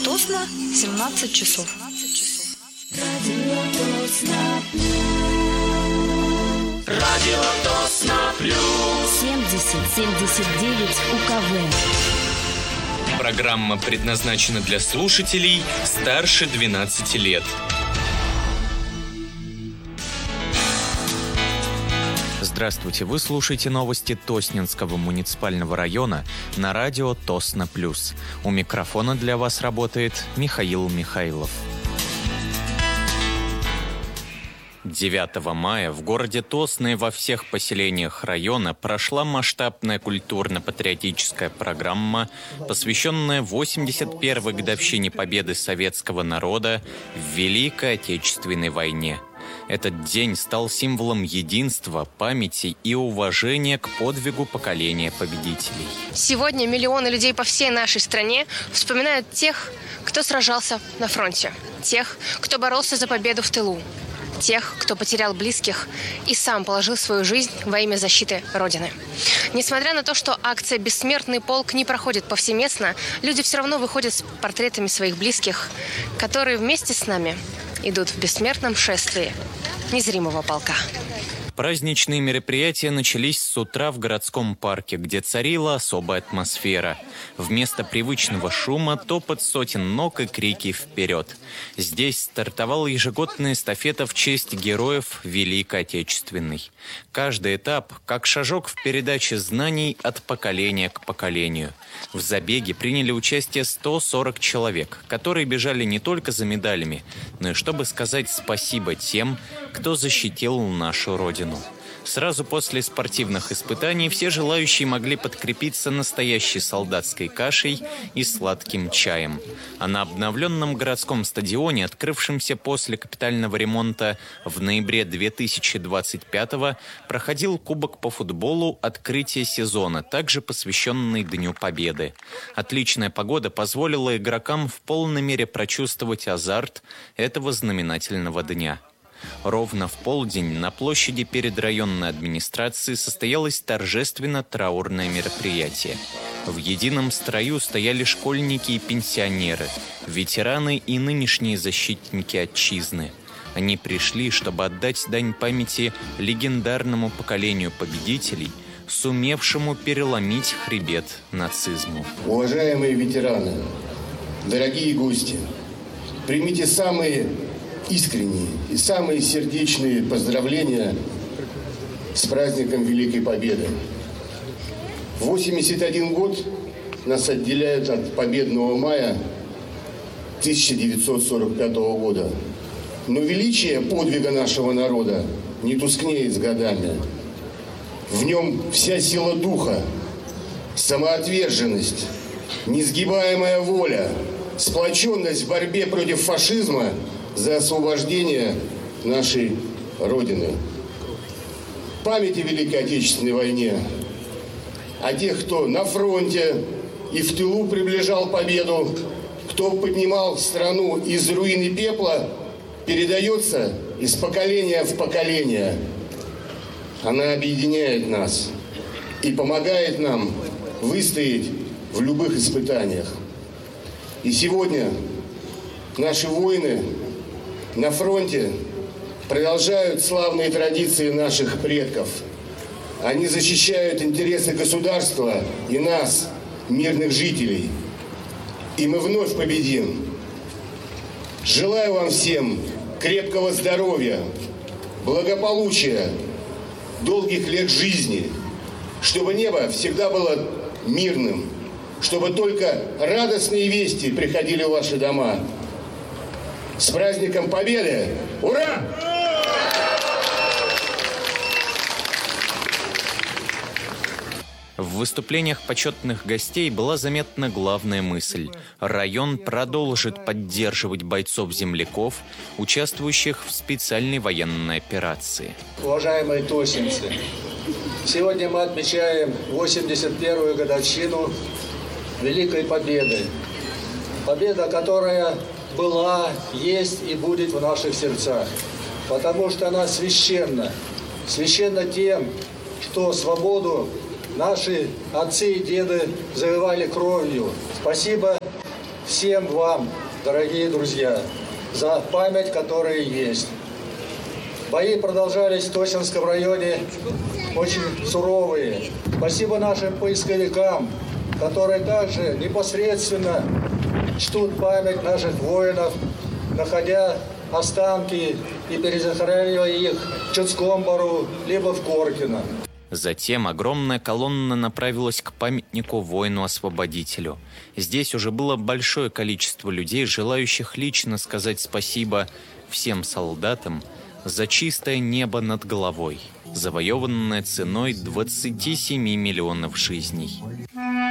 Тосно, 17 часов. Радио Тосно Плюс. 70-79 УКВ. Программа предназначена для слушателей старше 12 лет. Здравствуйте, вы слушаете новости Тосненского муниципального района на радио Тосно Плюс. У микрофона для вас работает Михаил Михайлов. 9 мая в городе Тосно и во всех поселениях района прошла масштабная культурно-патриотическая программа, посвященная 81-й годовщине победы советского народа в Великой Отечественной войне. Этот день стал символом единства, памяти и уважения к подвигу поколения победителей. Сегодня миллионы людей по всей нашей стране вспоминают тех, кто сражался на фронте, тех, кто боролся за победу в тылу, тех, кто потерял близких и сам положил свою жизнь во имя защиты Родины. Несмотря на то, что акция «Бессмертный полк» не проходит повсеместно, люди все равно выходят с портретами своих близких, которые вместе с нами идут в бессмертном шествии незримого полка. Праздничные мероприятия начались с утра в городском парке, где царила особая атмосфера. Вместо привычного шума топот сотен ног и крики «Вперед!». Здесь стартовала ежегодная эстафета в честь героев Великой Отечественной. Каждый этап как шажок в передаче знаний от поколения к поколению. В забеге приняли участие 140 человек, которые бежали не только за медалями, но и чтобы сказать спасибо тем, кто защитил нашу Родину. Сразу после спортивных испытаний все желающие могли подкрепиться настоящей солдатской кашей и сладким чаем. А на обновленном городском стадионе, открывшемся после капитального ремонта в ноябре 2025-го, проходил Кубок по футболу «Открытие сезона», также посвященный Дню Победы. Отличная погода позволила игрокам в полной мере прочувствовать азарт этого знаменательного дня. Ровно в полдень на площади перед районной администрацией состоялось торжественно-траурное мероприятие. В едином строю стояли школьники и пенсионеры, ветераны и нынешние защитники отчизны. Они пришли, чтобы отдать дань памяти легендарному поколению победителей, сумевшему переломить хребет нацизму. Уважаемые ветераны, дорогие гости, примите самые искренние и самые сердечные поздравления с праздником Великой Победы. 81 год нас отделяют от победного мая 1945 года. Но величие подвига нашего народа не тускнеет с годами. В нем вся сила духа, самоотверженность, несгибаемая воля, сплоченность в борьбе против фашизма за освобождение нашей Родины. Память о Великой Отечественной войне, о тех, кто на фронте и в тылу приближал победу, кто поднимал страну из руин и пепла, передается из поколения в поколение. Она объединяет нас и помогает нам выстоять в любых испытаниях. И сегодня наши воины на фронте продолжают славные традиции наших предков. Они защищают интересы государства и нас, мирных жителей. И мы вновь победим. Желаю вам всем крепкого здоровья, благополучия, долгих лет жизни, чтобы небо всегда было мирным, чтобы только радостные вести приходили в ваши дома. С праздником Победы! Ура! В выступлениях почетных гостей была заметна главная мысль. Район продолжит поддерживать бойцов-земляков, участвующих в специальной военной операции. Уважаемые тосненцы, сегодня мы отмечаем 81-ю годовщину Великой Победы. Победа, которая была, есть и будет в наших сердцах. Потому что она священна. Священна тем, что свободу наши отцы и деды завоевали кровью. Спасибо всем вам, дорогие друзья, за память, которая есть. Бои продолжались в Тосинском районе очень суровые. Спасибо нашим поисковикам, которые также непосредственно чтут память наших воинов, находя останки и перезахоранивая их в Чудском Бору, либо в Коркино. Затем огромная колонна направилась к памятнику воину-освободителю. Здесь уже было большое количество людей, желающих лично сказать спасибо всем солдатам за чистое небо над головой, завоеванное ценой 27 миллионов жизней.